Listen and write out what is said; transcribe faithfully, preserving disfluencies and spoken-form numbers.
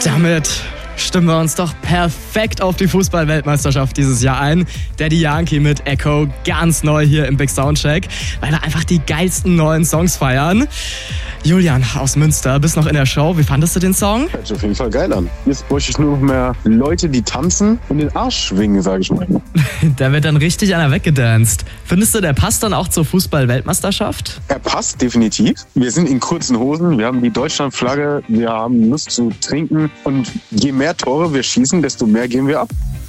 Damit stimmen wir uns doch perfekt auf die Fußball-Weltmeisterschaft dieses Jahr ein. Daddy Yankee mit Echo, ganz neu hier im Big Soundcheck, weil wir einfach die geilsten neuen Songs feiern. Julian aus Münster, bist noch in der Show. Wie fandest du den Song? Hört sich auf jeden Fall geil an. Jetzt bräuchte ich nur noch mehr Leute, die tanzen und den Arsch schwingen, sag ich mal. Da wird dann richtig einer weggedanced. Findest du, der passt dann auch zur Fußball-Weltmeisterschaft? Er passt definitiv. Wir sind in kurzen Hosen, wir haben die Deutschlandflagge, wir haben Lust zu trinken und je mehr Tore wir schießen, desto mehr gehen wir ab.